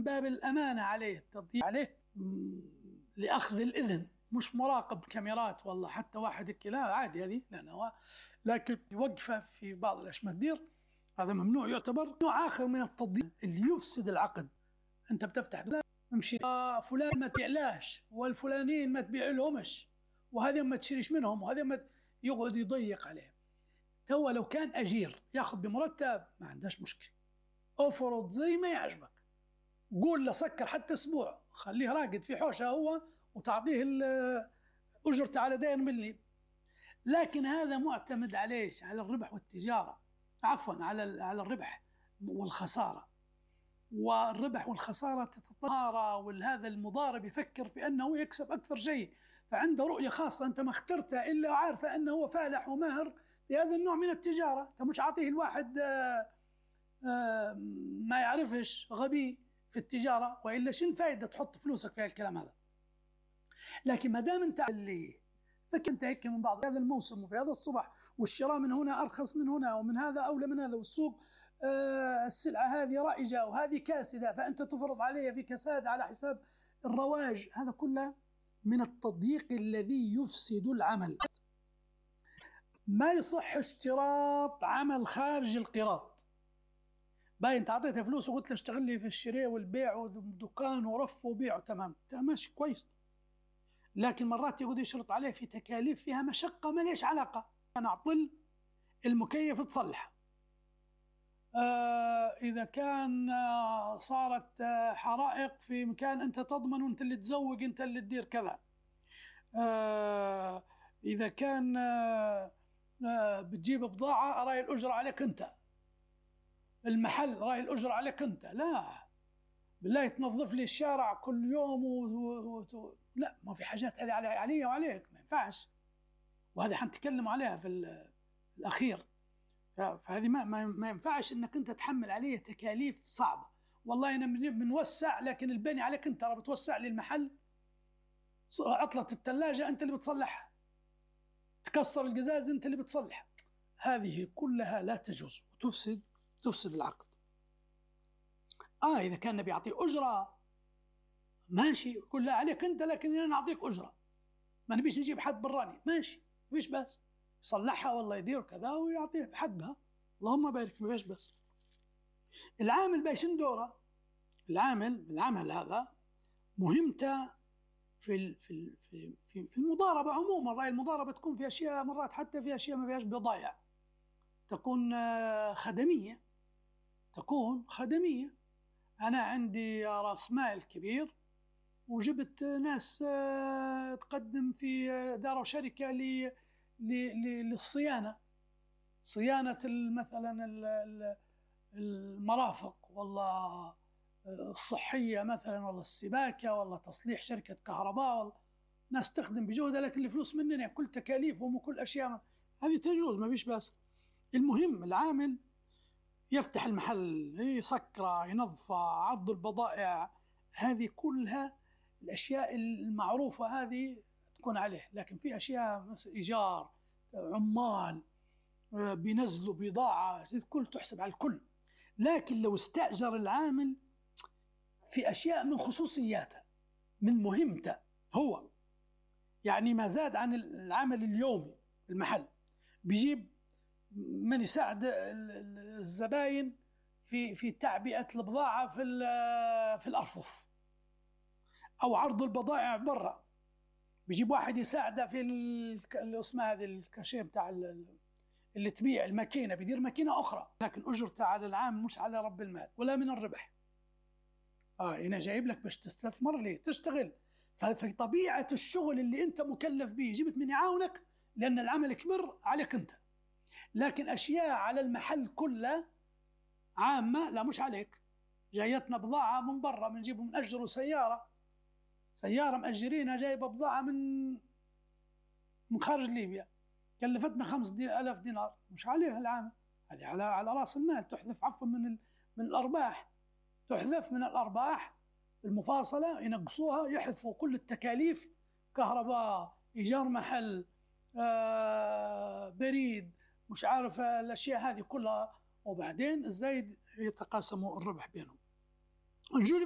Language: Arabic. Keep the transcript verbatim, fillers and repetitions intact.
باب الأمانة عليه، التضييق عليه لأخذ الإذن، مش مراقب كاميرات والله حتى واحد كلا عادي هذه لأنه، لكن يوقفه في بعض الأشياء دير هذا ممنوع، يعتبر نوع آخر من التضييق اللي يفسد العقد. أنت بتفتح دولار امشي آه فلان ما تبيعلاش والفلانين ما تبيع لهمش وهذا ما تشريش منهم وهذا ما يقعد يضيق عليهم. هو لو كان أجير ياخذ بمرتب ما عندهاش مشكلة، افرض زي ما يعجبك، قول له سكر حتى أسبوع، خليه راقد في حوشة هو وتعطيه أجرته على دين ملي. لكن هذا معتمد عليه على الربح والتجارة، عفوا على على الربح والخسارة، والربح والخسارة تتطارى، والهذا المضارب يفكر في أنه يكسب أكثر شيء، فعنده رؤية خاصة أنت ما اخترته إلا عارفة أنه هو فالح وماهر بهذا النوع من التجارة. أنت مش عاطيه الواحد آآ آآ ما يعرفش غبي في التجارة، وإلا شن فايدة تحط فلوسك في الكلام هذا. لكن ما دام أنت اللي فكنت هيك من بعض هذا الموسم وفي هذا الصبح والشراء من هنا أرخص من هنا ومن هذا أولى من هذا، والسوق آه السلعة هذه رائجة وهذه كاسدة، فأنت تفرض عليها في كساد على حساب الرواج. هذا كله من التضييق الذي يفسد العمل. ما يصح اشتراط عمل خارج القراط. باين انت اعطيته فلوس وقلت له اشتغل لي في الشراء والبيع ودكان ورف وبيع تمام ماشي كويس، لكن مرات يقعد يشرط عليه في تكاليف فيها مشقة ما ليش علاقة. أنا أعطل المكيف تصلح، آه إذا كان آه صارت آه حرائق في مكان أنت تضمن وأنت اللي تزوج أنت اللي تدير كذا، آه إذا كان آه آه بتجيب بضاعة رأي الأجرة عليك أنت، المحل رأي الأجرة عليك أنت، لا بالله تنظف لي الشارع كل يوم و... و... و... لا ما في حاجات هذه علي علي وعليك ما ينفعش، وهذه حنتكلم عليها في الأخير. فهذه ما ما ينفعش انك انت تحمل عليه تكاليف صعبة. والله انا بنوسع لكن البني عليك انت، راه بتوسع لي المحل، عطلة الثلاجة انت اللي بتصلحها، تكسر القزاز انت اللي بتصلحها، هذه كلها لا تجوز وتفسد تفسد العقد. اه اذا كان بيعطي اجرة ماشي يقول لا عليك انت لكن انا اعطيك اجرة، ما نبيش نجيب حد براني ماشي فيش بس، يصلحها والله يدير كذا ويعطيه حقها اللهم بارك ما فيش بس. العامل بايشن دوره، العامل العمل هذا مهمته في في في في المضاربة عموما. رأي المضاربة تكون في أشياء مرات حتى في أشياء ما فيهاش بضائع، تكون خدمية تكون خدمية. أنا عندي رأس مال كبير وجبت ناس تقدم في دار شركة للصيانة، صيانة مثلا المرافق والله الصحية مثلا والله السباكة والله تصليح شركة كهرباء، والله ناس تخدم بجهدة لكن الفلوس مننا كل تكاليفهم وكل أشياء هذه تجوز ما فيش بس. المهم العامل يفتح المحل يسكره ينظفه عرض البضائع، هذه كلها الأشياء المعروفة هذه تكون عليه. لكن في أشياء مثل إيجار عمال بينزلوا بضاعة كل تحسب على الكل. لكن لو استأجر العامل في أشياء من خصوصياته من مهمته هو، يعني ما زاد عن العمل اليومي المحل، بيجيب من يساعد الزباين في في تعبئة البضاعة في في الأرفف أو عرض البضائع برا، بيجيب واحد يساعده في اللي اسمها هذه الكاشير بتاع اللي تبيع الماكينة، بيدير ماكينة أخرى لكن أجرته على العام مش على رب المال ولا من الربح. آه أنا جايب لك باش تستثمر ليه تشتغل، ففي طبيعة الشغل اللي أنت مكلف به جبت من يعاونك لأن العمل كبر عليك أنت. لكن أشياء على المحل كله عامة لا مش عليك. جايتنا بضاعة من برا بنجيبه من أجروا سيارة سيارة مأجرينها جايبة بضاعة من من خارج ليبيا كلفتنا خمس دي ألاف دينار، مش عليها العامل، هذه على على رأس المال تحذف عفوا من ال... من الأرباح، تحذف من الأرباح المفاصلة ينقصوها يحذفوا كل التكاليف كهرباء إيجار محل آه بريد مش عارف الأشياء هذه كلها، وبعدين الزايد يتقاسموا الربح بينهم.